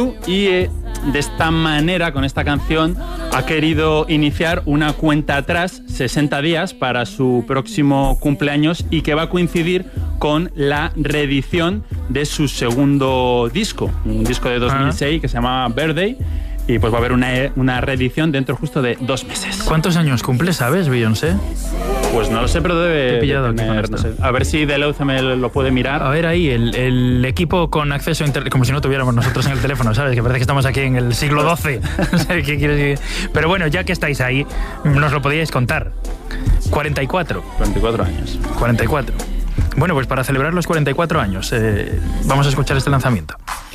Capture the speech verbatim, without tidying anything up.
y eh, de esta manera, con esta canción, ha querido iniciar una cuenta atrás, sesenta días, para su próximo cumpleaños, y que va a coincidir con la reedición de su segundo disco, un disco de dos mil seis ah. que se llama Birthday, y pues va a haber una, una reedición dentro justo de dos meses. ¿Cuántos años cumple, sabes, Beyoncé? Pues no lo sé, pero debe pillado de tener, no sé. A ver si Deleuze me lo puede mirar. A ver ahí, el, el equipo con acceso a internet, como si no tuviéramos nosotros en el teléfono, ¿sabes? Que parece que estamos aquí en el siglo doce. No sé qué quieres decir. Pero bueno, ya que estáis ahí, nos lo podíais contar. cuarenta y cuatro. cuarenta y cuatro años. cuarenta y cuatro. Bueno, pues para celebrar los cuarenta y cuatro años, eh, vamos a escuchar este lanzamiento.